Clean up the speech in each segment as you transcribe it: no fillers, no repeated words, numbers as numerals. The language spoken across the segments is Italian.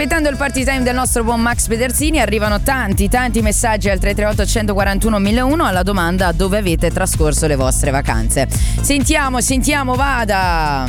Aspettando il party time del nostro buon Max Pedersini, arrivano tanti messaggi al 338 141 1001 alla domanda: dove avete trascorso le vostre vacanze? Sentiamo, vada!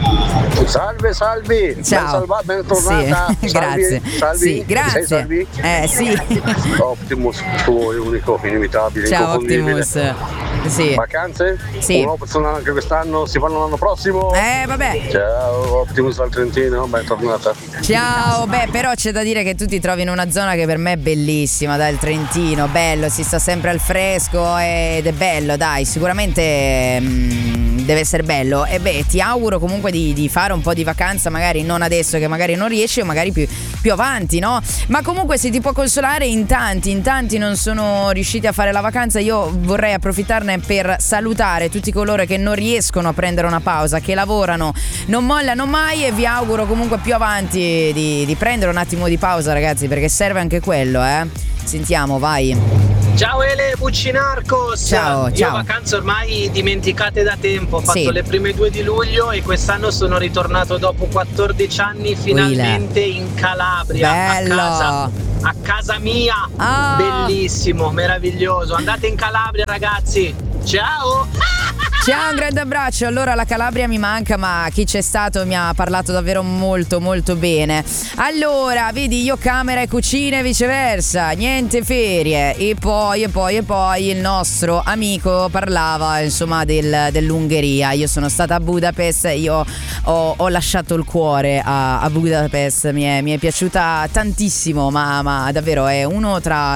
Salve. Ciao. Ben tornata. Sì, grazie. Salvi. Sì, grazie. Sei Salvi? Sì. Optimus, tu è unico, inimitabile, Ciao inconfondibile. Optimus. Sì. Vacanze? Sì. Una persona anche quest'anno, si fanno l'anno prossimo? Vabbè. Ciao Optimus dal Trentino, ben tornata. Ciao, però c'è da dire che tu ti trovi in una zona che per me è bellissima, dai, il Trentino, bello, si sta sempre al fresco ed è bello, dai, sicuramente deve essere bello. E ti auguro comunque di fare un po' di vacanza, magari non adesso che magari non riesci, o magari più avanti, no? Ma comunque se ti può consolare, in tanti non sono riusciti a fare la vacanza, io vorrei approfittarne per salutare tutti coloro che non riescono a prendere una pausa, che lavorano, non mollano mai, e vi auguro comunque più avanti di prendere un attimo di pausa, ragazzi, perché serve anche quello, Sentiamo, vai. Ciao Ele, Buccinarcos. Ciao. Io vacanze ormai dimenticate da tempo. Ho fatto le prime 2 di luglio e quest'anno sono ritornato dopo 14 anni finalmente in Calabria. Bello. A casa mia. Bellissimo, meraviglioso. Andate in Calabria, ragazzi. Ciao. Ciao, un grande abbraccio. Allora, la Calabria mi manca, ma chi c'è stato mi ha parlato davvero molto bene. Allora, vedi, io camera e cucina e viceversa, niente ferie. E poi il nostro amico parlava insomma dell'Ungheria. Io sono stata a Budapest, io ho lasciato il cuore a Budapest, mi è piaciuta tantissimo, ma davvero è uno tra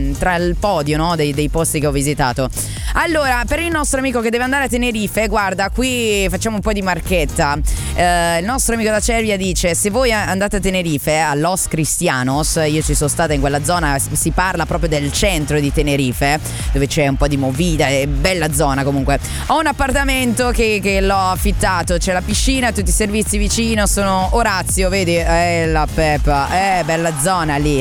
il podio, no, dei posti che ho visitato. Allora, per il nostro amico che deve andare a Tenerife, guarda, qui facciamo un po' di marchetta. Il nostro amico da Cervia dice: se voi andate a Tenerife, a Los Cristianos, io ci sono stata in quella zona, si parla proprio del centro di Tenerife, dove c'è un po' di movida, è bella zona comunque. Ho un appartamento che l'ho affittato, c'è la piscina, tutti i servizi vicino, sono Orazio, vedi? La Peppa, bella zona lì,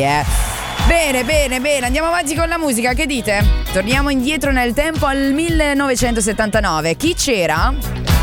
Bene, andiamo avanti con la musica, che dite? Torniamo indietro nel tempo al 1979. Chi c'era?